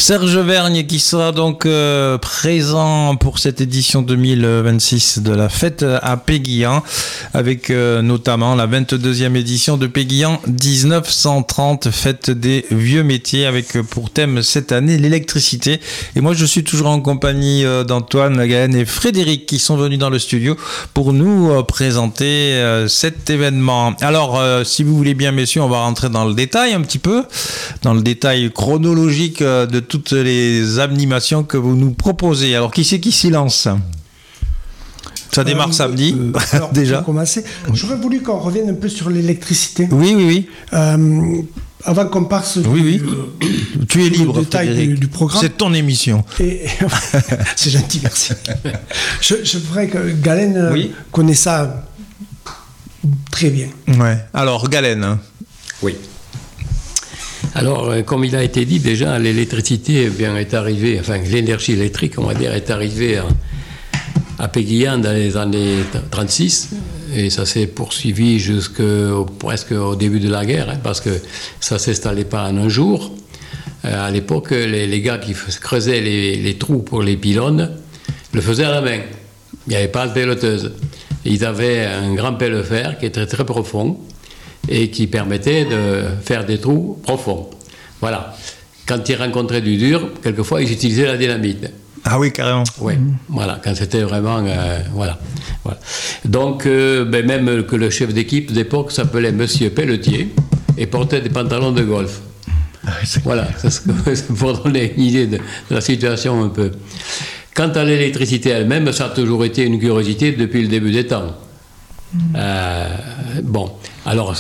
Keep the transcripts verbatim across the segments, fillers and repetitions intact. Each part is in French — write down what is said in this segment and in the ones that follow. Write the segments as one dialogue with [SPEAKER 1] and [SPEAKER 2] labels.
[SPEAKER 1] Serge Vergne qui sera donc euh, présent pour cette édition deux mille vingt-six de la fête à Péguillan, avec euh, notamment la vingt-deuxième édition de Péguillan dix-neuf cent trente, fête des vieux métiers, avec pour thème cette année l'électricité. Et moi je suis toujours en compagnie euh, d'Antoine, Gaëlle et Frédéric qui sont venus dans le studio pour nous euh, présenter euh, cet événement. Alors euh, si vous voulez bien messieurs, on va rentrer dans le détail un petit peu, dans le détail chronologique euh, de toutes les animations que vous nous proposez. Alors qui c'est qui s'y lance ? Ça démarre euh, samedi, euh, alors, déjà.
[SPEAKER 2] Pour commencer, j'aurais voulu qu'on revienne un peu sur l'électricité.
[SPEAKER 1] Oui, oui, oui.
[SPEAKER 2] Euh, avant qu'on passe
[SPEAKER 1] oui,
[SPEAKER 2] du,
[SPEAKER 1] oui. Euh, tu es libre,
[SPEAKER 2] détail du, du programme.
[SPEAKER 1] C'est ton émission.
[SPEAKER 2] Et, c'est gentil, merci. je, je voudrais que Galen oui. connaît ça très bien.
[SPEAKER 1] Ouais. Alors, Galen.
[SPEAKER 3] Oui. Alors, comme il a été dit déjà, l'électricité bien, est arrivée, enfin l'énergie électrique, on va dire, est arrivée à, à Péguillan dans les années trente-six, et ça s'est poursuivi jusqu'au presque au début de la guerre, hein, parce que ça ne s'installait pas en un jour. Euh, à l'époque, les, les gars qui creusaient les, les trous pour les pylônes le faisaient à la main. Il n'y avait pas de pelleteuse. Ils avaient un grand pelle-fer qui était très, très profond et qui permettait de faire des trous profonds. Voilà. Quand ils rencontraient du dur, quelquefois, ils utilisaient la dynamite.
[SPEAKER 1] Ah oui, carrément.
[SPEAKER 3] Oui, mmh. Voilà, quand c'était vraiment... Euh, voilà. voilà. Donc, euh, ben, même que le chef d'équipe d'époque s'appelait Monsieur Pelletier et portait des pantalons de golf. Ah oui, c'est voilà, c'est pour donner une idée de, de la situation un peu. Quant à l'électricité elle-même, ça a toujours été une curiosité depuis le début des temps. Mmh. Euh, bon, alors,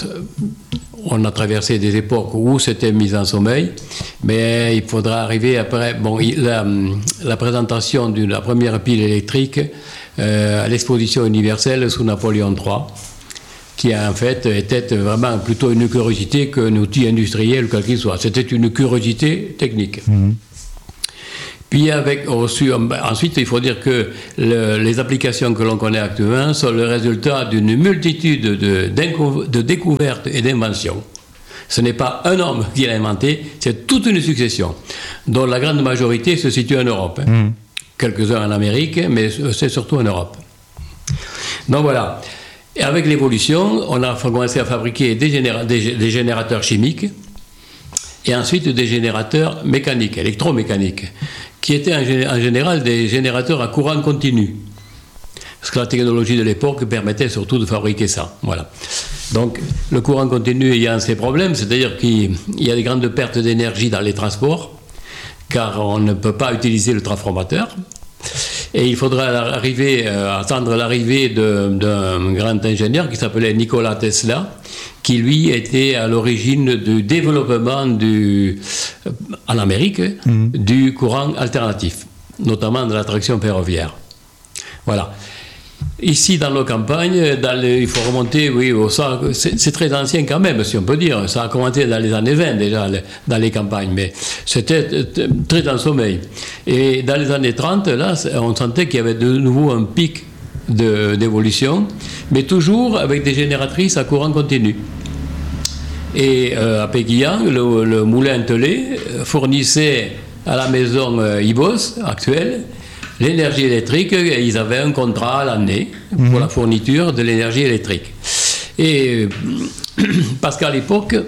[SPEAKER 3] on a traversé des époques où c'était mis en sommeil, mais il faudra arriver après. Bon, la, la présentation de la première pile électrique euh, à l'exposition universelle sous Napoléon trois, qui en fait était vraiment plutôt une curiosité qu'un outil industriel, quel qu'il soit. C'était une curiosité technique. Mmh. Puis avec, ensuite, il faut dire que le, les applications que l'on connaît actuellement sont le résultat d'une multitude de, de découvertes et d'inventions. Ce n'est pas un homme qui l'a inventé, c'est toute une succession, dont la grande majorité se situe en Europe. Hein. Mmh. Quelques-uns en Amérique, mais c'est surtout en Europe. Donc voilà. Et avec l'évolution, on a commencé à fabriquer des, généra- des, des générateurs chimiques et ensuite des générateurs mécaniques, électromécaniques, qui étaient en général des générateurs à courant continu. Parce que la technologie de l'époque permettait surtout de fabriquer ça. Voilà. Donc, le courant continu ayant ses problèmes, c'est-à-dire qu'il y a des grandes pertes d'énergie dans les transports, car on ne peut pas utiliser le transformateur. Et il faudra arriver, euh, attendre l'arrivée de, d'un grand ingénieur qui s'appelait Nikola Tesla, qui lui était à l'origine du développement du, euh, en Amérique mmh. du courant alternatif, notamment de la traction ferroviaire. Voilà. Ici, dans nos campagnes, dans les, il faut remonter, oui, au, c'est, c'est très ancien quand même, si on peut dire. Ça a commencé dans les années vingt déjà, dans les campagnes, mais c'était très en sommeil. Et dans les années trente, là, on sentait qu'il y avait de nouveau un pic de, d'évolution, mais toujours avec des génératrices à courant continu. Et euh, à Péguillan, le, le moulin Tellet fournissait à la maison euh, Ibos actuelle l'énergie électrique, et ils avaient un contrat à l'année mmh. pour la fourniture de l'énergie électrique. Et parce qu'à l'époque,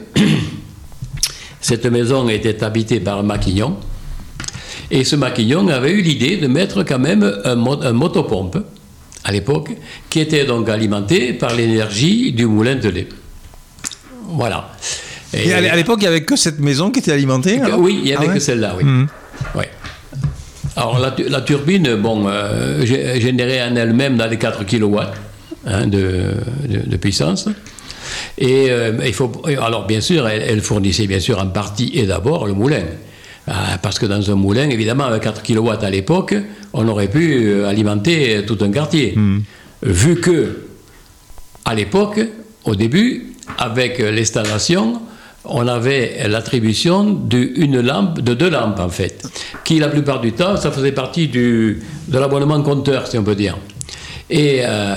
[SPEAKER 3] cette maison était habitée par un maquignon, et ce maquignon avait eu l'idée de mettre quand même un, mo- un motopompe, à l'époque, qui était donc alimenté par l'énergie du moulin de lait. Voilà.
[SPEAKER 1] Et, et à l'époque, il n'y avait que cette maison qui était alimentée alors ?
[SPEAKER 3] Oui, il n'y avait ah ouais. que celle-là, oui. Mmh. Ouais. Alors la, la turbine, bon, euh, générait en elle-même dans les quatre kilowatts hein, de, de, de puissance. Et euh, il faut, alors bien sûr, elle, elle fournissait bien sûr en partie et d'abord le moulin. Euh, parce que dans un moulin, évidemment, avec quatre kilowatts à l'époque, on aurait pu alimenter tout un quartier. Mmh. Vu que, à l'époque, au début, avec l'installation, on avait l'attribution d'une lampe, de deux lampes en fait, qui la plupart du temps, ça faisait partie du, de l'abonnement compteur, si on peut dire. Et euh,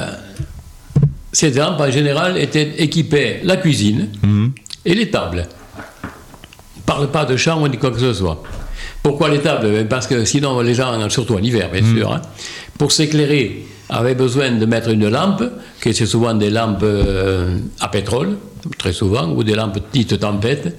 [SPEAKER 3] ces lampes, en général, étaient équipées la cuisine mmh. et les tables. parle pas de chambre ni quoi que ce soit. Pourquoi les tables? Parce que sinon, les gens, surtout en hiver, bien mmh. sûr, hein, pour s'éclairer, avaient besoin de mettre une lampe, qui c'est souvent des lampes euh, à pétrole, très souvent, ou des lampes dites tempête,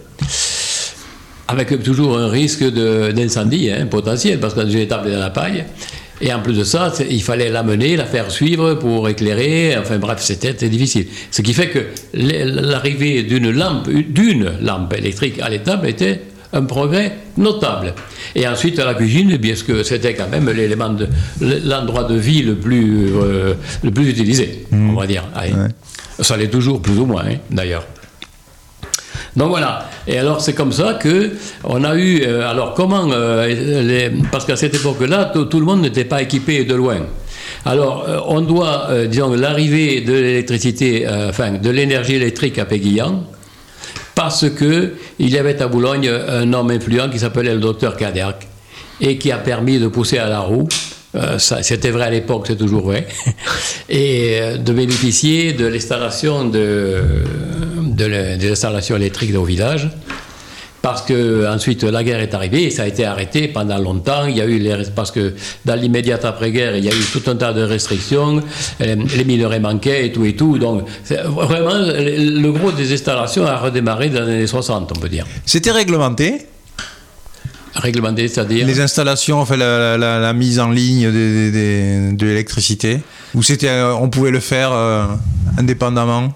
[SPEAKER 3] avec toujours un risque de, d'incendie hein, potentiel, parce qu'on a une table dans la paille. Et en plus de ça, il fallait l'amener, la faire suivre pour éclairer. Enfin bref, c'était très difficile. Ce qui fait que l'arrivée d'une lampe, d'une lampe électrique à l'étable était un progrès notable. Et ensuite, à la cuisine, bien que c'était quand même l'élément de, l'endroit de vie le plus, euh, le plus utilisé, mmh. on va dire. Ouais. Ça l'est toujours, plus ou moins, hein, d'ailleurs. Donc voilà. Et alors, c'est comme ça qu'on a eu... Euh, alors, comment... Euh, les, parce qu'à cette époque-là, tout, tout le monde n'était pas équipé de loin. Alors, euh, on doit, euh, disons, l'arrivée de l'électricité, euh, enfin, de l'énergie électrique à Péguillan, parce qu'il y avait à Boulogne un homme influent qui s'appelait le docteur Caderc et qui a permis de pousser à la roue, euh, ça, c'était vrai à l'époque, c'est toujours vrai, et euh, de bénéficier de l'installation de, de, de, des installations électriques au village. Parce que ensuite la guerre est arrivée et ça a été arrêté pendant longtemps. Il y a eu les, parce que dans l'immédiate après-guerre, il y a eu tout un tas de restrictions, les minerais manquaient et tout et tout. Donc vraiment, le gros des installations a redémarré dans les années soixante, on peut dire.
[SPEAKER 1] C'était réglementé?
[SPEAKER 3] Réglementé, c'est-à-dire
[SPEAKER 1] les installations, enfin la, la, la mise en ligne de, de, de, de l'électricité, ou c'était, on pouvait le faire euh, indépendamment?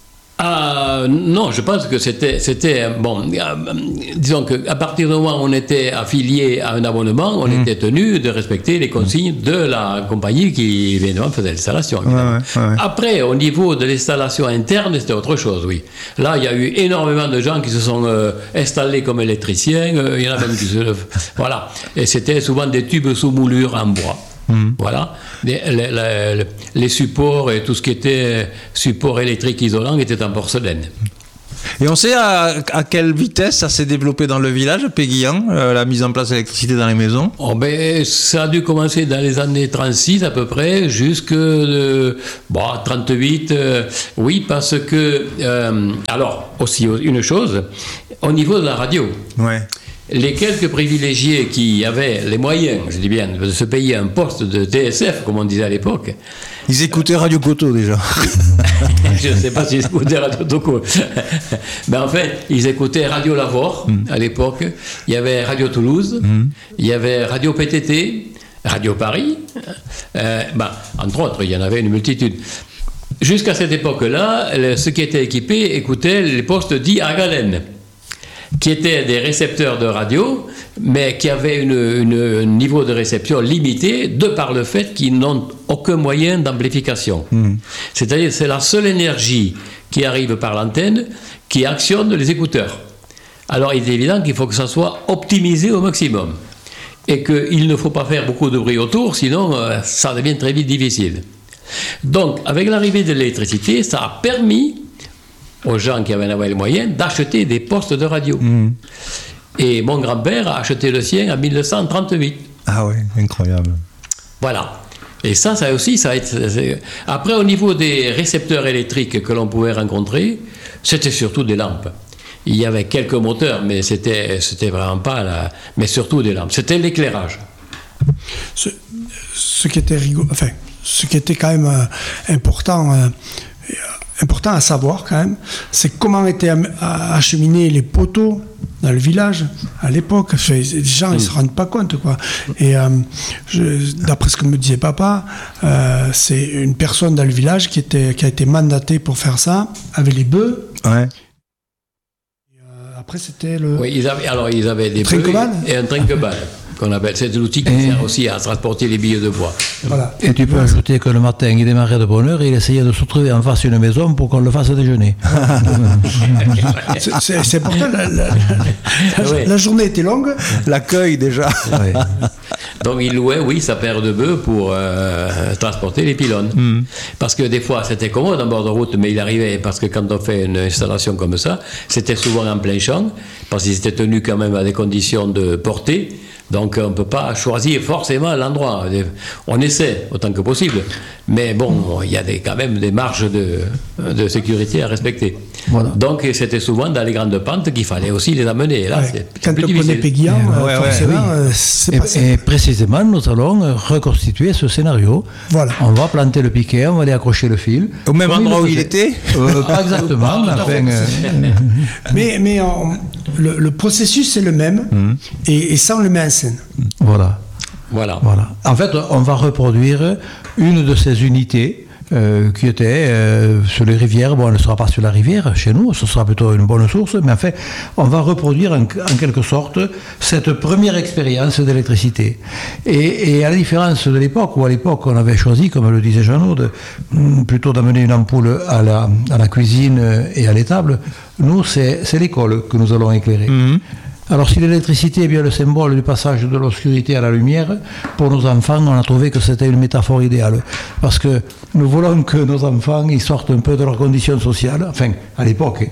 [SPEAKER 3] Ah, non, je pense que c'était, c'était bon, euh, disons qu'à partir du moment où on était affilié à un abonnement, on mmh. était tenu de respecter les consignes de la compagnie qui, évidemment, faisait l'installation. Ouais, ouais, ouais. Après, au niveau de l'installation interne, c'était autre chose, oui. Là, il y a eu énormément de gens qui se sont euh, installés comme électriciens, euh, il y en a même qui se... Voilà. Et c'était souvent des tubes sous moulure en bois. Mmh. Voilà, les, les, les, les supports et tout ce qui était support électrique isolant était en porcelaine.
[SPEAKER 1] Et on sait à, à quelle vitesse ça s'est développé dans le village, Péguillan, euh, la mise en place d'électricité dans les maisons?
[SPEAKER 3] Oh ben, ça a dû commencer dans les années trente-six à peu près, jusque euh, bon, trente-huit, euh, oui, parce que, euh, alors, aussi une chose, au niveau de la radio.
[SPEAKER 1] Ouais.
[SPEAKER 3] Les quelques privilégiés qui avaient les moyens, je dis bien, de se payer un poste de T S F, comme on disait à l'époque.
[SPEAKER 1] Ils écoutaient Radio Coteau déjà.
[SPEAKER 3] Je ne sais pas s'ils écoutaient Radio Coteau. Mais en fait, ils écoutaient Radio Lavore mm. à l'époque. Il y avait Radio Toulouse, mm. il y avait Radio P T T, Radio Paris. Euh, ben, entre autres, il y en avait une multitude. Jusqu'à cette époque-là, ceux qui étaient équipés écoutaient les postes dits à galène, qui étaient des récepteurs de radio, mais qui avaient une, une, un niveau de réception limité de par le fait qu'ils n'ont aucun moyen d'amplification. Mmh. C'est-à-dire c'est la seule énergie qui arrive par l'antenne qui actionne les écouteurs. Alors il est évident qu'il faut que ça soit optimisé au maximum et qu'il ne faut pas faire beaucoup de bruit autour, sinon euh, ça devient très vite difficile. Donc avec l'arrivée de l'électricité, ça a permis aux gens qui avaient les moyens d'acheter des postes de radio. Mmh. Et mon grand-père a acheté le sien en dix-neuf cent trente-huit.
[SPEAKER 1] Ah oui, incroyable.
[SPEAKER 3] Voilà. Et ça, ça aussi, ça a été... Après, au niveau des récepteurs électriques que l'on pouvait rencontrer, c'était surtout des lampes. Il y avait quelques moteurs, mais c'était, c'était vraiment pas... La... Mais surtout des lampes. C'était l'éclairage.
[SPEAKER 2] Ce, ce qui était rigolo... Enfin, ce qui était quand même euh, important... Euh, important à savoir quand même, c'est comment étaient acheminés les poteaux dans le village à l'époque. Les gens, ils ne se rendent pas compte, quoi. Et euh, je, d'après ce que me disait papa, euh, c'est une personne dans le village qui, était, qui a été mandatée pour faire ça, avec les bœufs.
[SPEAKER 1] Ouais.
[SPEAKER 2] Et, euh, après, c'était le...
[SPEAKER 3] Oui, ils avaient, alors ils avaient des bœufs et un trinqueball. Qu'on appelle, c'est l'outil qui et sert aussi à transporter les billes de bois.
[SPEAKER 4] Voilà. Et tu peux ajouter que le matin, il démarrait de bonne heure et il essayait de se trouver en face d'une maison pour qu'on le fasse déjeuner.
[SPEAKER 2] c'est, c'est, c'est important, la, la, la, oui. la journée était longue.
[SPEAKER 1] L'accueil déjà.
[SPEAKER 3] Oui. Donc il louait, oui, sa paire de bœufs pour euh, transporter les pylônes. Mm. Parce que des fois, c'était commode en bord de route, mais il arrivait, parce que quand on fait une installation comme ça, c'était souvent en plein champ, parce qu'ils étaient tenus quand même à des conditions de portée. Donc on ne peut pas choisir forcément l'endroit. On essaie autant que possible. Mais bon, il y a des, quand même des marges de, de sécurité à respecter. Voilà. Donc c'était souvent dans les grandes pentes qu'il fallait aussi les amener. Là,
[SPEAKER 2] ouais.
[SPEAKER 3] c'est,
[SPEAKER 2] Quand
[SPEAKER 3] c'est
[SPEAKER 2] on connaît Péguillan,
[SPEAKER 4] euh, ouais,
[SPEAKER 2] forcément,
[SPEAKER 4] ouais, oui.
[SPEAKER 2] euh, c'est
[SPEAKER 4] et,
[SPEAKER 2] pas ça.
[SPEAKER 4] Et précisément, nous allons reconstituer ce scénario.
[SPEAKER 2] Voilà.
[SPEAKER 4] On va planter le piquet, on va aller accrocher le fil.
[SPEAKER 1] Au même endroit où il était
[SPEAKER 4] euh, Pas exactement. mais, enfin, euh...
[SPEAKER 2] mais, mais on, le, le processus c'est le même mmh. et, et ça on le met en scène.
[SPEAKER 4] Voilà.
[SPEAKER 3] Voilà.
[SPEAKER 4] Voilà. En fait, on va reproduire une de ces unités euh, qui était euh, sur les rivières. Bon, elle ne sera pas sur la rivière chez nous, ce sera plutôt une bonne source, mais en fait, on va reproduire en, en quelque sorte cette première expérience d'électricité. Et, et à la différence de l'époque, où à l'époque on avait choisi, comme le disait Jeannot, de, plutôt d'amener une ampoule à la, à la cuisine et à l'étable, nous, c'est, c'est l'école que nous allons éclairer. Mmh. Alors si l'électricité est bien le symbole du passage de l'obscurité à la lumière, pour nos enfants, on a trouvé que c'était une métaphore idéale. Parce que nous voulons que nos enfants ils sortent un peu de leurs conditions sociales, enfin à l'époque,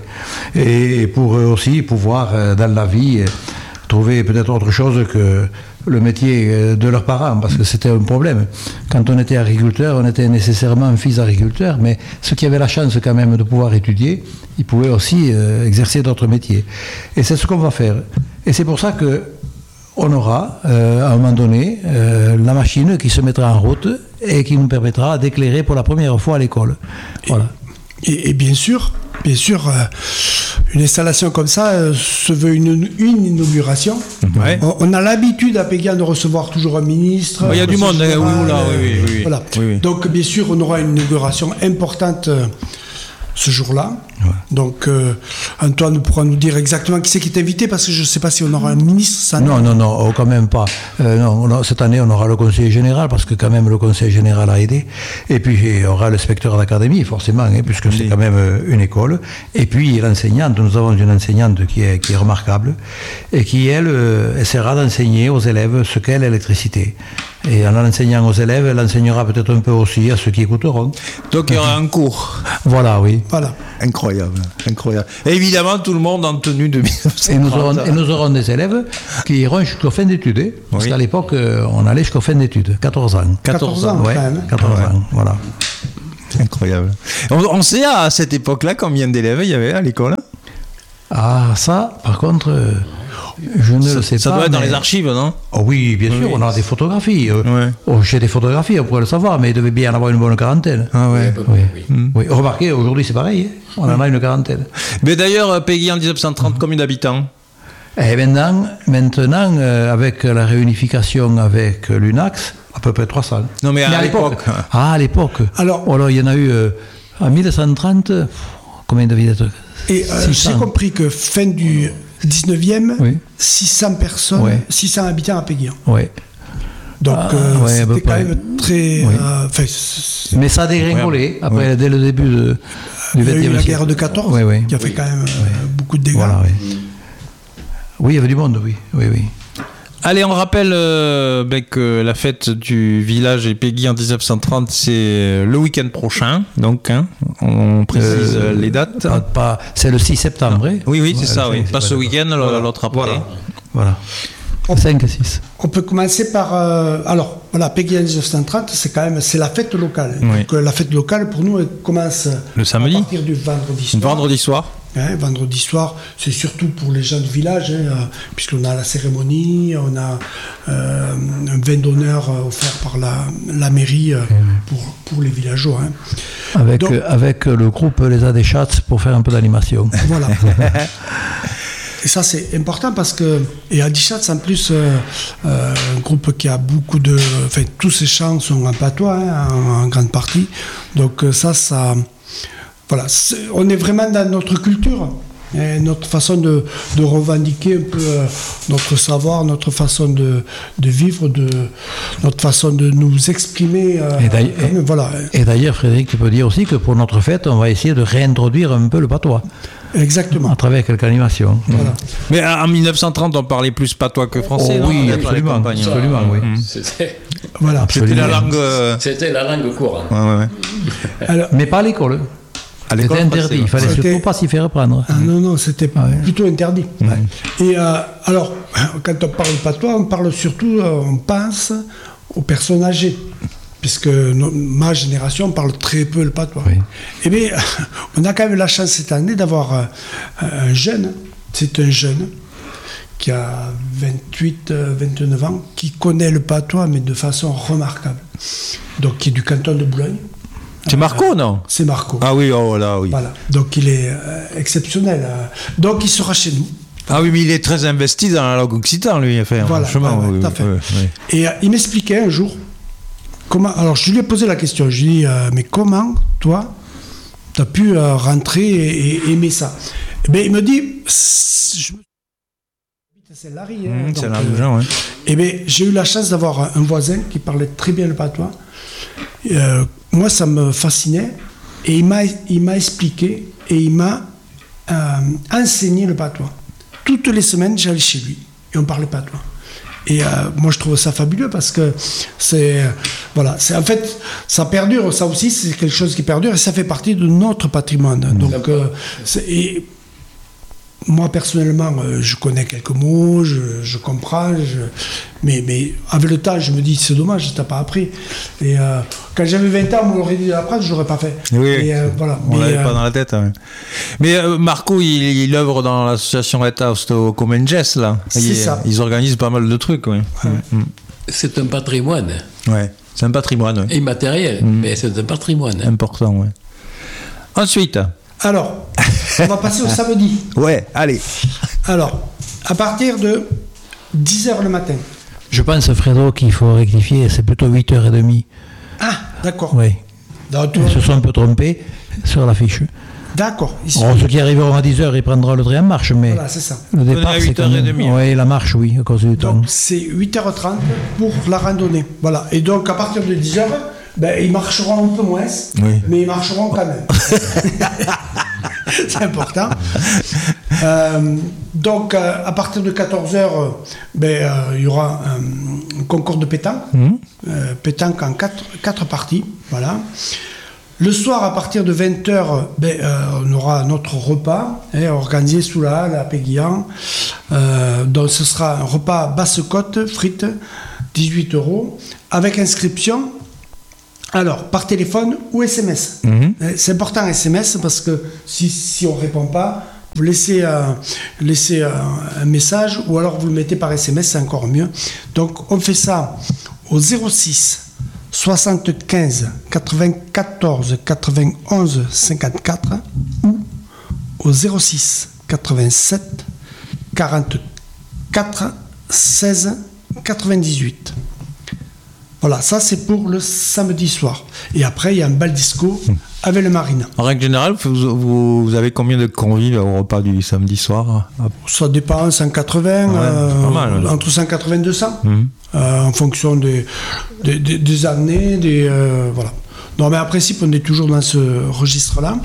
[SPEAKER 4] et pour eux aussi pouvoir dans la vie trouver peut-être autre chose que le métier de leurs parents, parce que c'était un problème. Quand on était agriculteur, on était nécessairement un fils d'agriculteur, mais ceux qui avaient la chance quand même de pouvoir étudier, ils pouvaient aussi euh, exercer d'autres métiers. Et c'est ce qu'on va faire. Et c'est pour ça qu'on aura, euh, à un moment donné, euh, la machine qui se mettra en route et qui nous permettra d'éclairer pour la première fois à l'école. Voilà.
[SPEAKER 2] Et, et, et bien sûr, bien sûr, euh, une installation comme ça euh, se veut une, une inauguration. Ouais. On, on a l'habitude à Péguillan de recevoir toujours un ministre.
[SPEAKER 1] Il y a du monde, hein, oui, là, oui, oui, oui.
[SPEAKER 2] Voilà.
[SPEAKER 1] Oui, oui.
[SPEAKER 2] Donc, bien sûr, on aura une inauguration importante euh, ce jour-là. Ouais. Donc, euh, Antoine pourra nous dire exactement qui c'est qui est invité, parce que je ne sais pas si on aura un ministre. Ça
[SPEAKER 4] non, non, non, oh, quand même pas. Euh, non, non, cette année, on aura le conseiller général, parce que quand même le conseiller général a aidé. Et puis, il y aura le inspecteur d'académie, forcément, hein, puisque oui. c'est quand même une école. Et puis, l'enseignante, nous avons une enseignante qui est, qui est remarquable, et qui, elle, euh, essaiera d'enseigner aux élèves ce qu'est l'électricité. Et en l'enseignant aux élèves, elle enseignera peut-être un peu aussi à ceux qui écouteront.
[SPEAKER 1] Donc, il y aura un cours.
[SPEAKER 4] Voilà, oui.
[SPEAKER 2] Voilà.
[SPEAKER 1] Incroyable, incroyable. Et évidemment, tout le monde en tenue de mille neuf cent trente.
[SPEAKER 4] Et nous aurons, et nous aurons des élèves qui iront jusqu'au fin d'études. Hein, parce oui. qu'à l'époque, on allait jusqu'au fin d'études, quatorze ans.
[SPEAKER 2] quatorze ans,
[SPEAKER 4] ouais,
[SPEAKER 2] quand même.
[SPEAKER 4] quatorze
[SPEAKER 1] ouais.
[SPEAKER 4] ans, voilà.
[SPEAKER 1] Incroyable. On, on sait à cette époque-là combien d'élèves il y avait à l'école?
[SPEAKER 4] Ah, ça, par contre, euh, je ne
[SPEAKER 1] ça,
[SPEAKER 4] le sais
[SPEAKER 1] ça
[SPEAKER 4] pas.
[SPEAKER 1] Ça doit être
[SPEAKER 4] mais...
[SPEAKER 1] dans les archives, non?
[SPEAKER 4] Oh oui, bien oui. sûr, on a des photographies. Euh, ouais. oh, j'ai des photographies, on pourrait le savoir, mais il devait bien y en avoir une bonne quarantaine.
[SPEAKER 1] Ah ouais.
[SPEAKER 4] Oui. Oui. Mmh. oui. Remarquez, aujourd'hui c'est pareil, hein, on en a une quarantaine.
[SPEAKER 1] Mais d'ailleurs, Péguillan en dix-neuf cent trente, mmh. combien d'habitants?
[SPEAKER 4] Et maintenant, maintenant euh, avec la réunification avec l'UNAX, à peu près trois cents.
[SPEAKER 1] Non, mais à, mais à l'époque. l'époque.
[SPEAKER 4] Ah, à l'époque. Alors, oh, alors il y en a eu euh, en mille cent trente, pff, combien de villes?
[SPEAKER 2] Et euh, j'ai compris que fin du dix-neuvième, oui. six cents personnes, ouais. six cents habitants à Péguillan.
[SPEAKER 4] Oui.
[SPEAKER 2] Donc ah, euh, ouais, c'était quand même très.
[SPEAKER 4] Oui.
[SPEAKER 2] Euh,
[SPEAKER 4] Mais ça a dégringolé après, oui. dès le début de, du vingtième siècle. Il y a eu
[SPEAKER 2] la guerre de quatorze, oui, oui. qui a fait oui. quand même euh, oui. beaucoup de dégâts. Voilà,
[SPEAKER 4] oui. oui, il y avait du monde, oui. oui, oui.
[SPEAKER 1] Allez, on rappelle euh, ben, que la fête du village et Péguillan en dix-neuf cent trente, c'est le week-end prochain. Donc, hein, on précise euh, les dates.
[SPEAKER 4] Pas, pas, c'est le six septembre. Hein.
[SPEAKER 1] Oui, oui, c'est ouais, ça. Oui. Pas ce week-end, voilà. l'autre après.
[SPEAKER 4] Voilà. voilà. On, cinq et six.
[SPEAKER 2] On peut commencer par... Euh, alors, voilà, Péguillan dix-neuf cent trente, c'est quand même c'est la fête locale. Oui. Donc, euh, la fête locale, pour nous, elle commence
[SPEAKER 1] le samedi,
[SPEAKER 2] à partir du vendredi soir.
[SPEAKER 1] Vendredi soir.
[SPEAKER 2] Hein, vendredi soir, c'est surtout pour les gens du village, hein, euh, puisqu'on a la cérémonie, on a euh, un vin d'honneur euh, offert par la, la mairie euh, pour, pour les villageois. Hein.
[SPEAKER 4] Avec, Donc, euh, avec le groupe Les Adéchats pour faire un peu d'animation.
[SPEAKER 2] Voilà. Et ça, c'est important parce que, et Adéchats, en plus, euh, euh, un groupe qui a beaucoup de. Enfin, tous ces chants sont en patois, hein, en, en grande partie. Donc, ça, ça. Voilà, c'est, on est vraiment dans notre culture, et notre façon de, de revendiquer un peu euh, notre savoir, notre façon de, de vivre, de, notre façon de nous exprimer. Euh,
[SPEAKER 4] et, d'ailleurs,
[SPEAKER 2] comme, voilà.
[SPEAKER 4] et d'ailleurs, Frédéric, tu peux dire aussi que pour notre fête, on va essayer de réintroduire un peu le patois.
[SPEAKER 2] Exactement.
[SPEAKER 4] À travers quelques animations.
[SPEAKER 2] Voilà.
[SPEAKER 1] Mais en mille neuf cent trente, on parlait plus patois que français.
[SPEAKER 4] Oh,
[SPEAKER 1] non,
[SPEAKER 4] oui,
[SPEAKER 1] peut-être, dans les
[SPEAKER 4] absolument.
[SPEAKER 1] campagnes.
[SPEAKER 4] Absolument, oui.
[SPEAKER 3] Mmh. C'était,
[SPEAKER 2] Voilà.
[SPEAKER 1] C'était la langue. euh,
[SPEAKER 3] c'était la langue courante.
[SPEAKER 1] Ouais, ouais, ouais.
[SPEAKER 2] Alors,
[SPEAKER 4] Mais pas à l'école.
[SPEAKER 1] À l'école,
[SPEAKER 4] C'était interdit. Il fallait
[SPEAKER 2] C'était-
[SPEAKER 4] surtout pas s'y faire prendre.
[SPEAKER 2] ah non, non, c'était
[SPEAKER 4] Ah ouais.
[SPEAKER 2] plutôt interdit. Et euh, alors, quand on parle patois, on parle surtout, euh, on pense aux personnes âgées. Puisque no- ma génération parle très peu le patois.
[SPEAKER 4] Oui.
[SPEAKER 2] Eh bien, on a quand même la chance cette année d'avoir euh, un jeune, c'est un jeune qui a vingt-huit, euh, vingt-neuf ans, qui connaît le patois, mais de façon remarquable. Donc, qui est du canton de Boulogne.
[SPEAKER 1] C'est Marco, non?
[SPEAKER 2] C'est Marco.
[SPEAKER 1] Ah oui, oh là, oui.
[SPEAKER 2] Voilà. Donc, il est euh, exceptionnel. euh. Donc, il sera chez nous.
[SPEAKER 1] Ah oui, mais il est très investi dans la langue occitane, lui, enfin,
[SPEAKER 2] Voilà,
[SPEAKER 1] franchement.
[SPEAKER 2] ouais, ouais,
[SPEAKER 1] oui,
[SPEAKER 2] tout à fait.
[SPEAKER 1] oui, oui.
[SPEAKER 2] Et euh, il m'expliquait un jour comment. Alors, je lui ai posé la question. Je lui ai dit, euh, mais comment, toi, tu as pu euh, rentrer et, et aimer ça? Eh bien, il me dit, c'est- je me- c'est Larry. Hein,
[SPEAKER 1] Mmh, c'est
[SPEAKER 2] donc,
[SPEAKER 1] la
[SPEAKER 2] euh,
[SPEAKER 1] gens, ouais.
[SPEAKER 2] Eh bien, j'ai eu la chance d'avoir un voisin qui parlait très bien le patois. Euh, moi, ça me fascinait. Et il m'a, il m'a expliqué et il m'a euh, enseigné le patois. Toutes les semaines, j'allais chez lui et on parlait patois. Et euh, moi, je trouve ça fabuleux parce que c'est. euh, voilà, c'est en fait, ça perdure. Ça aussi, c'est quelque chose qui perdure et ça fait partie de notre patrimoine. Donc, euh, c'est- et moi, personnellement, euh, je connais quelques mots, je, je comprends, je- mais, mais avec le temps, je me dis, c'est dommage, tu n'as pas appris. Et euh, quand j'avais vingt ans, on m'aurait dit d'apprendre, je n'aurais pas fait.
[SPEAKER 1] Oui,
[SPEAKER 2] Et, euh, voilà.
[SPEAKER 1] on
[SPEAKER 2] Mais,
[SPEAKER 1] l'avait
[SPEAKER 2] euh,
[SPEAKER 1] pas dans la tête. Ouais. Mais euh, Marco, il, il œuvre dans l'association Red House au Common Jazz, là.
[SPEAKER 2] C'est
[SPEAKER 1] Il-
[SPEAKER 2] ça.
[SPEAKER 1] Ils organisent pas mal de trucs, oui. Mm,
[SPEAKER 3] C'est un patrimoine
[SPEAKER 1] mm. Ouais. C'est un patrimoine, ouais.
[SPEAKER 3] immatériel, mais c'est un patrimoine.
[SPEAKER 1] Important, ouais. Ensuite,
[SPEAKER 2] Alors, on va passer au samedi.
[SPEAKER 1] ouais, allez.
[SPEAKER 2] Alors, à partir de dix heures le matin.
[SPEAKER 4] Je pense, Fredo, qu'il faut rectifier. C'est plutôt huit heures trente.
[SPEAKER 2] Ah, d'accord.
[SPEAKER 4] Oui.
[SPEAKER 2] Donc, tu-
[SPEAKER 4] Ils se sont un peu trompés sur la fiche.
[SPEAKER 2] D'accord. Ici.
[SPEAKER 4] Bon, ceux qui arriveront à dix heures, ils prendront le train en marche, mais
[SPEAKER 2] Voilà, c'est ça.
[SPEAKER 4] le départ,
[SPEAKER 1] à
[SPEAKER 4] c'est
[SPEAKER 1] huit heures
[SPEAKER 4] quand même...
[SPEAKER 1] trente.
[SPEAKER 4] Oui, la marche, oui, à cause du temps.
[SPEAKER 2] Donc, c'est huit heures trente pour la randonnée. Voilà. Et donc, à partir de dix heures, ben, ils marcheront un peu moins,
[SPEAKER 1] Oui.
[SPEAKER 2] mais ils marcheront quand même. C'est important. Euh, donc, euh, à partir de quatorze heures, ben, euh, il y aura un, un concours de pétanque. Euh, pétanque en quatre, quatre parties. Voilà. Le soir, à partir de vingt heures, ben, euh, on aura notre repas hein, organisé sous la halle à Péguillan. Euh, donc, ce sera un repas basse-côte, frites, dix-huit euros, avec inscription. Alors, par téléphone ou S M S.
[SPEAKER 1] Mhm.
[SPEAKER 2] Euh, C'est important S M S parce que si, si on ne répond pas, vous laissez, euh, laissez euh, un message ou alors vous le mettez par S M S, c'est encore mieux. Donc, on fait ça au zéro six soixante-quinze quatre-vingt-quatorze quatre-vingt-onze cinquante-quatre ou au zéro six quatre-vingt-sept quarante-quatre seize quatre-vingt-dix-huit. Voilà, ça c'est pour le samedi soir. Et après, il y a un bal disco avec le Marina.
[SPEAKER 1] En règle générale, vous, vous, vous avez combien de convives au repas du samedi soir?
[SPEAKER 2] Ça dépend, cent quatre-vingts,
[SPEAKER 1] Ouais,
[SPEAKER 2] euh,
[SPEAKER 1] c'est pas mal, ouais.
[SPEAKER 2] entre cent quatre-vingts et deux cents,
[SPEAKER 1] Mhm.
[SPEAKER 2] euh, en fonction des, des, des- des années, des, euh, voilà. Non, mais en principe, on est toujours dans ce registre-là.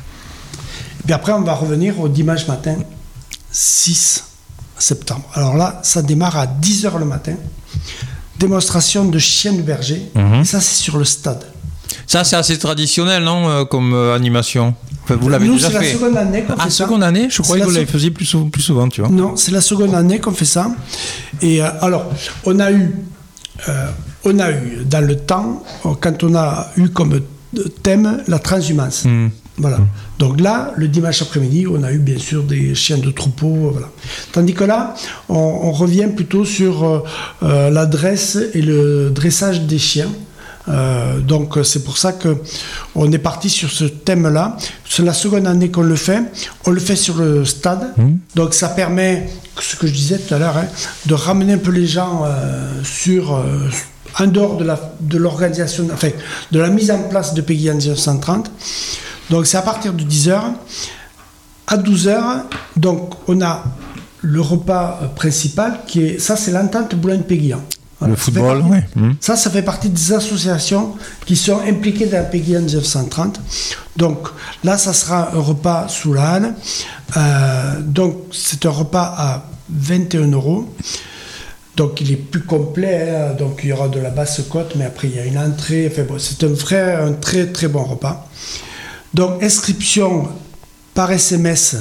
[SPEAKER 2] Et puis après, on va revenir au dimanche matin, six septembre. Alors là, ça démarre à dix heures le matin. Démonstration de chiens de berger.
[SPEAKER 1] Mhm.
[SPEAKER 2] Et ça, c'est sur le stade.
[SPEAKER 1] Ça, c'est assez traditionnel, non, euh, comme euh, animation. Enfin, vous l'avez
[SPEAKER 2] Nous,
[SPEAKER 1] déjà
[SPEAKER 2] c'est
[SPEAKER 1] fait.
[SPEAKER 2] la seconde année qu'on
[SPEAKER 1] Ah,
[SPEAKER 2] fait ça.
[SPEAKER 1] seconde année? Je croyais
[SPEAKER 2] C'est
[SPEAKER 1] que vous
[SPEAKER 2] la
[SPEAKER 1] l'avez faisiez plus, sou- plus souvent, tu vois.
[SPEAKER 2] Non, c'est la seconde année qu'on fait ça. Et euh, alors, on a eu, euh, on a eu dans le temps, euh, quand on a eu comme thème la transhumance.
[SPEAKER 1] Mhm.
[SPEAKER 2] Voilà. Donc là, le dimanche après-midi, on a eu bien sûr des chiens de troupeau. Voilà. Tandis que là, on, on revient plutôt sur euh, euh, la dresse et le dressage des chiens. Euh, donc c'est pour ça que on est parti sur ce thème-là. C'est la seconde année qu'on le fait. On le fait sur le stade.
[SPEAKER 1] Mmh.
[SPEAKER 2] Donc ça permet, ce que je disais tout à l'heure, hein, de ramener un peu les gens euh, sur euh, en dehors de la de l'organisation, enfin de la mise en place de Péguillan mille neuf cent trente. Donc c'est à partir de dix heures. À douze heures, donc on a le repas principal qui est, ça c'est l'entente Boulogne-Péguillan.
[SPEAKER 1] Le football,
[SPEAKER 2] ça
[SPEAKER 1] oui.
[SPEAKER 2] Mmh. Ça, ça fait partie des associations qui sont impliquées dans Peggy dix-neuf cent trente. Donc là, ça sera un repas sous la Hanne. Euh, donc c'est un repas à vingt et un euros. Donc il est plus complet. Hein. Donc il y aura de la basse côte, mais après il y a une entrée. Enfin, bon, c'est un vrai, un très très bon repas. Donc inscription par S M S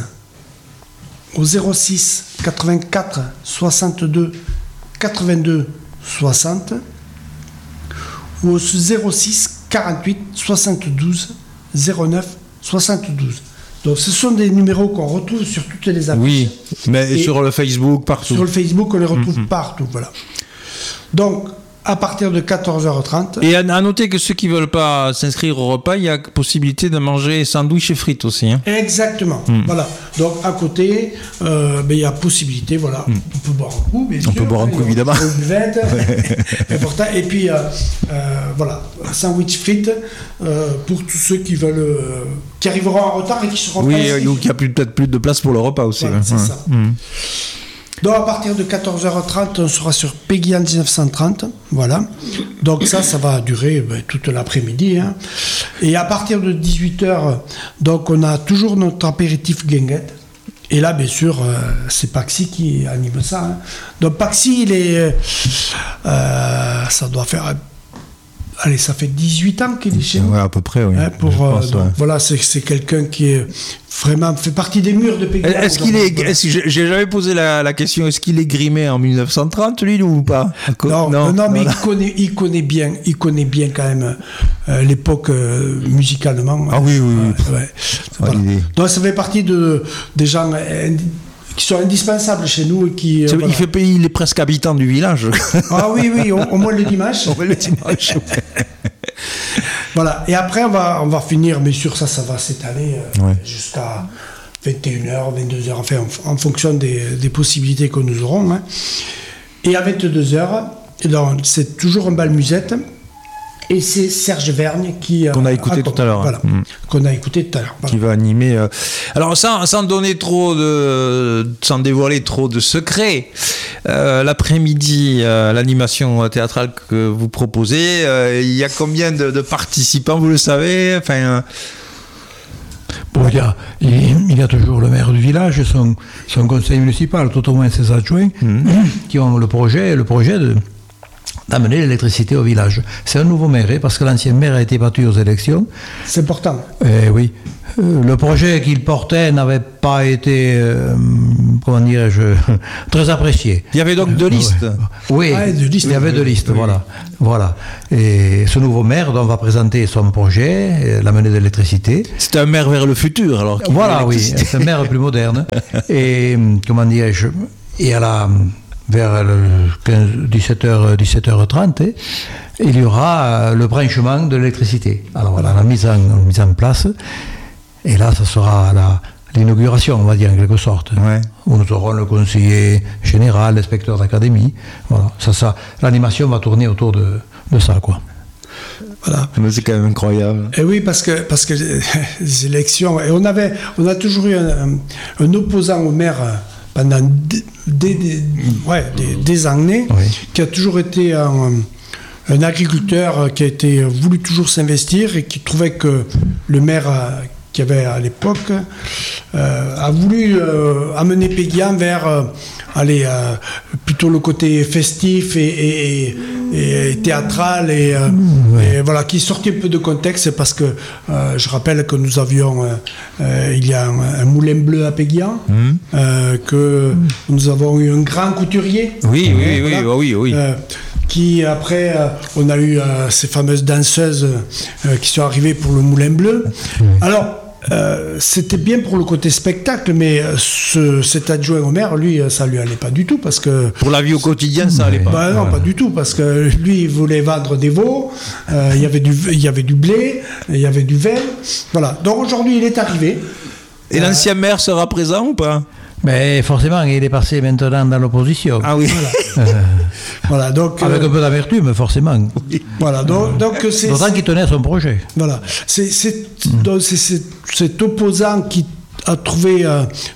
[SPEAKER 2] au zéro six quatre-vingt-quatre soixante-deux quatre-vingt-deux soixante ou au zéro six quarante-huit soixante-douze zéro neuf soixante-douze. Donc ce sont des numéros qu'on retrouve sur toutes les affiches.
[SPEAKER 1] Oui, mais
[SPEAKER 2] et
[SPEAKER 1] sur le Facebook, partout.
[SPEAKER 2] Sur le Facebook, on les retrouve
[SPEAKER 1] Mm-hmm.
[SPEAKER 2] partout. Voilà. Donc, à partir de quatorze heures trente.
[SPEAKER 1] Et à, à noter que ceux qui ne veulent pas s'inscrire au repas, il y a possibilité de manger sandwich et frites aussi. Hein.
[SPEAKER 2] Exactement. Mm. Voilà. Donc à côté, euh, ben, il y a possibilité. Voilà. Mm. On peut boire un coup, bien
[SPEAKER 1] on
[SPEAKER 2] sûr.
[SPEAKER 1] On peut boire un coup, évidemment.
[SPEAKER 2] Une buvette, important. Et puis euh, euh, voilà, sandwich frites euh, pour tous ceux qui veulent, euh, qui arriveront en retard et qui seront.
[SPEAKER 1] Oui, euh, ou qui a plus, peut-être plus de place pour le repas aussi.
[SPEAKER 2] Voilà,
[SPEAKER 1] hein.
[SPEAKER 2] c'est
[SPEAKER 1] ouais.
[SPEAKER 2] ça. Mm. Donc à partir de quatorze heures trente, on sera sur Peggy dix-neuf cent trente, voilà. Donc ça, ça va durer ben, toute l'après-midi. Hein. Et à partir de dix-huit heures, donc on a toujours notre apéritif guinguette. Et là, bien sûr, euh, c'est Paxi qui anime ça. Hein. Donc Paxi, il est, euh, ça doit faire. Allez, ça fait dix-huit ans qu'il est chez nous.
[SPEAKER 1] Ouais, à peu près, oui.
[SPEAKER 2] Hein, pour,
[SPEAKER 1] pense,
[SPEAKER 2] euh, donc,
[SPEAKER 1] ouais.
[SPEAKER 2] Voilà, c'est, c'est quelqu'un qui est vraiment fait partie des murs de Peggy.
[SPEAKER 1] Est-ce qu'il est, est-ce que j'ai jamais posé la, la question, est-ce qu'il est grimé en mille neuf cent trente, lui, ou pas?
[SPEAKER 2] Non, non, non, mais il connaît, il connaît bien, il connaît bien quand même euh, l'époque euh, musicalement.
[SPEAKER 1] Ah oui, oui, oui.
[SPEAKER 2] Ouais, ouais. Voilà. Donc ça fait partie de, des gens indi- qui sont indispensables chez nous et qui. Euh,
[SPEAKER 1] il,
[SPEAKER 2] voilà.
[SPEAKER 1] fait, il est presque habitant du village.
[SPEAKER 2] Ah oui, oui, au, au moins le dimanche.
[SPEAKER 1] Au moins le dimanche.
[SPEAKER 2] Voilà, et après on va, on va finir, bien sûr, ça, ça va s'étaler euh,
[SPEAKER 1] Ouais.
[SPEAKER 2] jusqu'à vingt et une heures, vingt-deux heures, enfin en, en fonction des, des possibilités que nous aurons. Hein. Et à vingt-deux heures, donc, c'est toujours un bal musette. Et c'est Serge Vergne qui...
[SPEAKER 1] Qu'on a écouté tout à l'heure.
[SPEAKER 2] Voilà,
[SPEAKER 1] mmh.
[SPEAKER 2] qu'on a écouté tout à l'heure. Voilà.
[SPEAKER 1] Qui va animer... Euh... Alors, sans, sans donner trop de... sans dévoiler trop de secrets, euh, l'après-midi, euh, l'animation théâtrale que vous proposez, euh, il y a combien de, de participants, vous le savez? Enfin... Euh...
[SPEAKER 4] Bon, il, y a, il, il y a toujours le maire du village, son, son conseil municipal, tout au moins ses adjoints, mmh. qui ont le projet, le projet de... d'amener l'électricité au village. C'est un nouveau maire, parce que l'ancien maire a été battu aux élections.
[SPEAKER 2] C'est important.
[SPEAKER 4] Eh oui. Euh, le projet qu'il portait n'avait pas été, euh, comment dirais-je, très apprécié.
[SPEAKER 1] Il y avait donc deux listes.
[SPEAKER 4] Oui,
[SPEAKER 2] ah, de listes,
[SPEAKER 4] il y avait
[SPEAKER 2] oui,
[SPEAKER 4] deux listes,
[SPEAKER 2] oui.
[SPEAKER 4] voilà. voilà. Et ce nouveau maire donc, va présenter son projet, l'amener de l'électricité.
[SPEAKER 1] C'est un maire vers le futur, alors.
[SPEAKER 4] Voilà, oui, c'est un maire plus moderne. Et, comment dirais-je, et à la... vers dix-sept heures trente, eh, il y aura euh, le branchement de l'électricité. Alors voilà, la mise en, mise en place. Et là, ce sera la, l'inauguration, on va dire, en quelque sorte.
[SPEAKER 1] Ouais.
[SPEAKER 4] Où nous aurons le conseiller général, l'inspecteur d'académie. Voilà, ça, ça, l'animation va tourner autour de, de ça, quoi.
[SPEAKER 2] Voilà.
[SPEAKER 1] C'est quand même incroyable.
[SPEAKER 2] Et oui, parce que, parce que les élections... Et on, avait, on a toujours eu un, un, un opposant au maire... pendant des, des, des, ouais, des, des années,
[SPEAKER 4] oui.
[SPEAKER 2] qui a toujours été un, un agriculteur qui a été, voulu toujours s'investir et qui trouvait que le maire qu'il y avait à l'époque euh, a voulu euh, amener Péguian vers euh, allez, euh, plutôt le côté festif et, et, et, et théâtral et, euh, oui. et voilà, qui sortait un peu de contexte parce que euh, je rappelle que nous avions euh, euh, il y a un, un moulin bleu à Péguian, mmh. euh, que mmh. nous avons eu un grand couturier.
[SPEAKER 1] Oui, euh, oui, voilà, oui, oui, oui.
[SPEAKER 2] Euh, qui après, euh, on a eu euh, ces fameuses danseuses euh, qui sont arrivées pour le moulin bleu. Mmh. Alors, Euh, c'était bien pour le côté spectacle, mais ce, cet adjoint au maire, lui, ça lui allait pas du tout parce que
[SPEAKER 1] pour la vie au quotidien, ça allait pas.
[SPEAKER 2] Bah non, pas du tout, parce que lui, il voulait vendre des veaux. Euh, il y avait du, il y avait du blé, il y avait du vin. Voilà. Donc aujourd'hui, il est arrivé.
[SPEAKER 1] Et euh, l'ancien maire sera présent ou pas?
[SPEAKER 4] Mais forcément, il est passé maintenant dans l'opposition.
[SPEAKER 1] Ah oui.
[SPEAKER 2] Voilà. euh, voilà donc,
[SPEAKER 4] avec euh, un peu d'amertume, forcément.
[SPEAKER 2] Oui. Voilà. Donc, donc c'est.
[SPEAKER 4] D'autant qu'il tenait son projet.
[SPEAKER 2] Voilà. C'est, c'est, mm. donc c'est, c'est cet opposant qui a trouvé euh, des,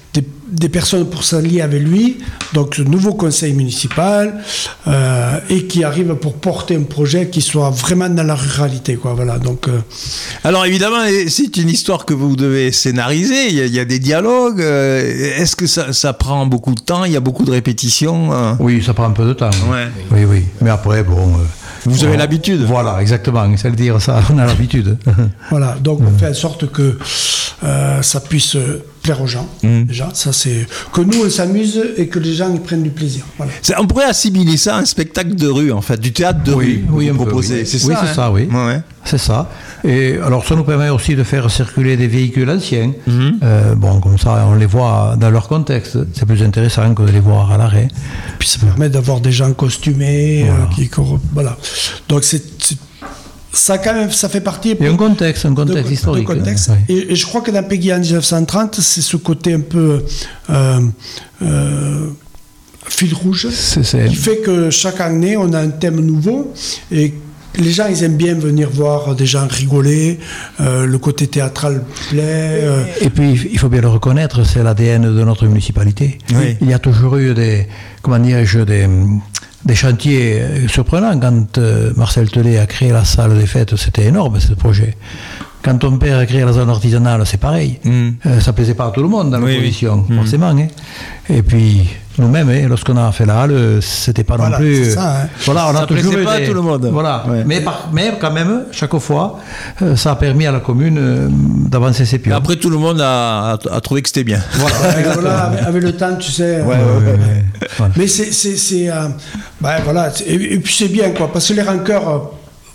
[SPEAKER 2] des personnes pour s'allier avec lui, donc le nouveau conseil municipal, euh, et qui arrive pour porter un projet qui soit vraiment dans la ruralité, quoi. Voilà. Donc. Euh...
[SPEAKER 1] Alors évidemment, c'est une histoire que vous devez scénariser. Il y a, il y a des dialogues. Est-ce que ça, ça prend beaucoup de temps? Il y a beaucoup de répétitions?
[SPEAKER 4] Oui, ça prend un peu de temps.
[SPEAKER 1] Ouais.
[SPEAKER 4] Oui, oui. Mais après, bon. Euh...
[SPEAKER 1] Vous avez l'habitude.
[SPEAKER 4] Voilà, exactement. C'est le dire ça, on a l'habitude.
[SPEAKER 2] Voilà, donc on fait en sorte que euh, ça puisse plaire aux gens. Mmh. Déjà, ça c'est que nous on s'amuse et que les gens ils prennent du plaisir. Voilà.
[SPEAKER 1] On pourrait assimiler ça à un spectacle de rue, en fait, du théâtre de
[SPEAKER 4] oui,
[SPEAKER 1] rue.
[SPEAKER 4] Oui,
[SPEAKER 1] vous
[SPEAKER 4] un
[SPEAKER 1] proposez.
[SPEAKER 4] Peu, oui.
[SPEAKER 1] C'est ça.
[SPEAKER 4] Oui, c'est
[SPEAKER 1] hein.
[SPEAKER 4] ça, oui.
[SPEAKER 1] Ouais.
[SPEAKER 4] C'est ça. Et alors, ça nous permet aussi de faire circuler des véhicules anciens. Mmh. Euh, bon, comme ça, on les voit dans leur contexte. C'est plus intéressant que de les voir à l'arrêt.
[SPEAKER 2] Puis ça permet d'avoir des gens costumés, voilà. Euh, qui, voilà. Donc c'est, c'est ça quand même, ça fait partie.
[SPEAKER 4] Et un contexte, un contexte
[SPEAKER 2] de,
[SPEAKER 4] historique.
[SPEAKER 2] De contexte.
[SPEAKER 4] Oui.
[SPEAKER 2] Et, et je crois que dans Peggy en dix-neuf cent trente, c'est ce côté un peu euh, euh, fil rouge
[SPEAKER 4] c'est, c'est...
[SPEAKER 2] qui fait que chaque année on a un thème nouveau et les gens ils aiment bien venir voir des gens rigoler, euh, le côté théâtral plaît. Euh...
[SPEAKER 4] Et puis il faut bien le reconnaître, c'est l'A D N de notre municipalité.
[SPEAKER 1] Oui.
[SPEAKER 4] Il y a toujours eu des, comment dirais-je, des des chantiers surprenants. Quand euh, Marcel Tellet a créé la salle des fêtes, c'était énorme ce projet. Quand ton père a créé la zone artisanale, c'est pareil. Mm. Euh, ça ne plaisait pas à tout le monde dans
[SPEAKER 1] oui,
[SPEAKER 4] l'opposition,
[SPEAKER 1] oui.
[SPEAKER 4] forcément. Mm. Hein. Et puis, nous-mêmes, hein, lorsqu'on a fait la halle, c'était pas
[SPEAKER 2] voilà,
[SPEAKER 4] non plus...
[SPEAKER 2] C'est ça, hein.
[SPEAKER 4] Voilà, on
[SPEAKER 1] ça
[SPEAKER 4] a toujours
[SPEAKER 1] plaisait
[SPEAKER 4] eu
[SPEAKER 1] pas
[SPEAKER 4] des...
[SPEAKER 1] à tout le monde.
[SPEAKER 4] Voilà.
[SPEAKER 1] Ouais.
[SPEAKER 4] Mais, par... Mais quand même, chaque fois, euh, ça a permis à la commune euh, d'avancer ses pions.
[SPEAKER 1] Après, tout le monde a, a, a trouvé que c'était bien.
[SPEAKER 2] Voilà, voilà avec, avec le temps, tu sais.
[SPEAKER 1] Ouais,
[SPEAKER 2] euh,
[SPEAKER 1] ouais, ouais, ouais.
[SPEAKER 2] Voilà. Mais c'est... c'est, c'est euh, ben, voilà, et, et puis c'est bien, quoi, parce que les rancœurs, euh,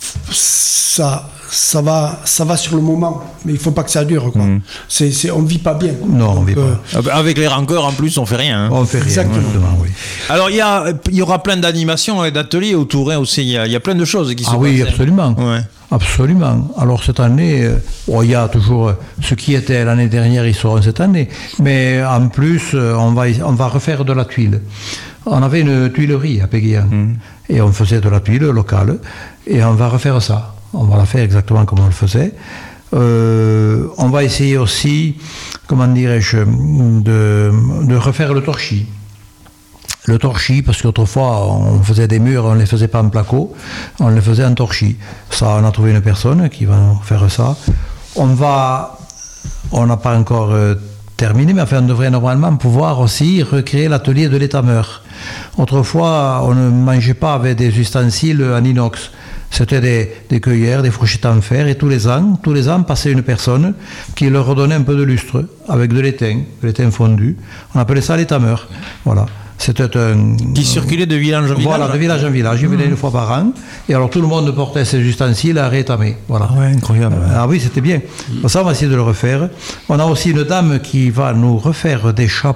[SPEAKER 2] ça... Ça va, ça va sur le moment, mais il ne faut pas que ça dure, quoi. Mmh. C'est, c'est, on ne vit pas bien. Quoi.
[SPEAKER 4] Non, on ne vit
[SPEAKER 1] euh,
[SPEAKER 4] pas.
[SPEAKER 1] Avec les rancœurs, en plus, on ne fait rien. Hein.
[SPEAKER 4] On ne fait rien,
[SPEAKER 2] exactement.
[SPEAKER 4] Oui.
[SPEAKER 1] Alors, il y, a, il y aura plein d'animations et d'ateliers autour hein, aussi. Il y, a, il y a plein de choses qui se
[SPEAKER 4] passent. Ah oui, passent. absolument.
[SPEAKER 1] Ouais.
[SPEAKER 4] Absolument. Alors, cette année, euh, oh, il y a toujours ce qui était l'année dernière, ils seront cette année. Mais en plus, euh, on, va, on va refaire de la tuile. On avait une tuilerie à Péguian. Mmh. Et on faisait de la tuile locale. Et on va refaire ça. On va la faire exactement comme on le faisait. Euh, on va essayer aussi, comment dirais-je, de, de refaire le torchis. Le torchis, parce qu'autrefois, on faisait des murs, on ne les faisait pas en placo, on les faisait en torchis. Ça, on a trouvé une personne qui va faire ça. On va, on n'a pas encore euh, terminé, mais enfin, on devrait normalement pouvoir aussi recréer l'atelier de l'étameur. Autrefois, on ne mangeait pas avec des ustensiles en inox. C'était des, des cueillères, des fourchettes en fer, et tous les ans, tous les ans, passait une personne qui leur redonnait un peu de lustre, avec de l'étain, de l'étain fondu. On appelait ça l'étameur. Voilà. C'était un...
[SPEAKER 1] Qui circulait de village en village.
[SPEAKER 4] Voilà, de village en village. Il venait mmh. une fois par an. Et alors tout le monde portait ses ustensiles à rétamer. Voilà.
[SPEAKER 1] Ah ouais, incroyable.
[SPEAKER 4] Euh, ah oui, c'était bien. Mmh. Ça, on va essayer de le refaire. On a aussi une dame qui va nous refaire des chapeaux.